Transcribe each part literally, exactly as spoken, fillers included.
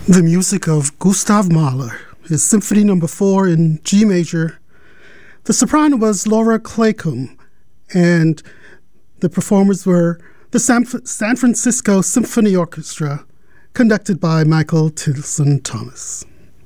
The music of Gustav Mahler, his Symphony Number four in G major. The soprano was Laura Claycomb, and the performers were the San, San Francisco Symphony Orchestra, conducted by Michael Tilson Thomas.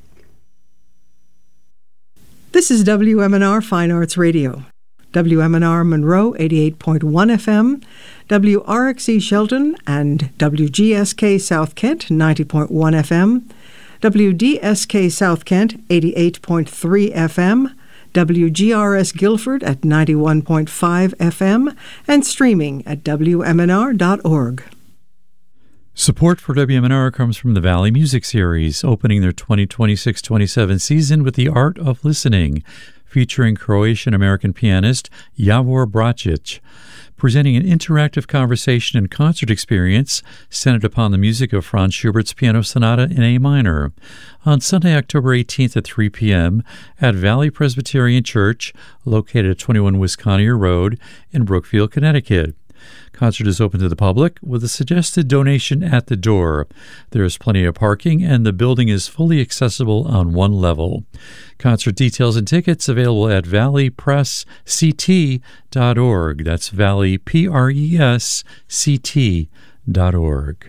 This is W M N R Fine Arts Radio. W M N R Monroe eighty-eight point one F M, W R X E Shelton and W G S K South Kent ninety point one F M, W D S K South Kent eighty-eight point three F M, W G R S Guilford at ninety-one point five F M, and streaming at W M N R dot org. Support for W M N R comes from the Valley Music Series, opening their twenty twenty-six twenty-seven season with The Art of Listening, featuring Croatian-American pianist Javor Bracic, presenting an interactive conversation and concert experience centered upon the music of Franz Schubert's Piano Sonata in A minor, on Sunday, October eighteenth at three p.m. at Valley Presbyterian Church, located at twenty-one Wisconsin Road in Brookfield, Connecticut. Concert is open to the public with a suggested donation at the door. There is plenty of parking, and the building is fully accessible on one level. Concert details and tickets available at valley press c t dot org. That's Valley, P R E S C T dot org.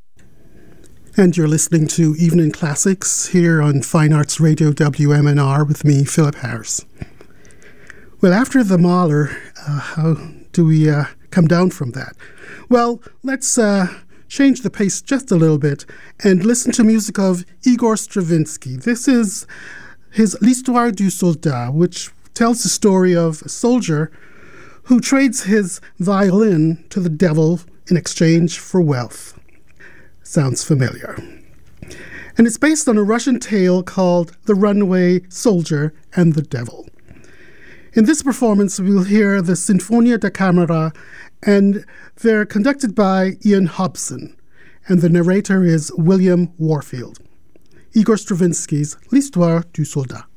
And you're listening to Evening Classics here on Fine Arts Radio W M N R with me, Philip Harris. Well, after the Mahler, uh, how do we uh, come down from that? Well, let's uh, change the pace just a little bit and listen to music of Igor Stravinsky. This is his L'Histoire du Soldat, which tells the story of a soldier who trades his violin to the devil in exchange for wealth. Sounds familiar. And it's based on a Russian tale called The Runaway Soldier and the Devil. In this performance, we'll hear the Sinfonia da Camera, and they're conducted by Ian Hobson, and the narrator is William Warfield. Igor Stravinsky's L'Histoire du Soldat.